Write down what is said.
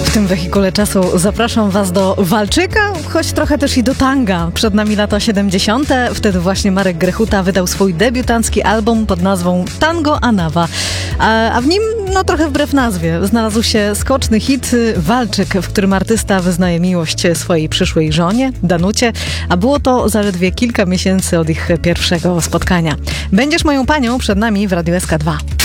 W tym wehikule czasu zapraszam Was do walczyka, choć trochę też i do tanga. Przed nami lata 70. Wtedy właśnie Marek Grechuta wydał swój debiutancki album pod nazwą Tango Anawa. A w nim, no trochę wbrew nazwie, znalazł się skoczny hit Walczyk, w którym artysta wyznaje miłość swojej przyszłej żonie, Danucie, a było to zaledwie kilka miesięcy od ich pierwszego spotkania. Będziesz moją panią przed nami w Radiu SK2.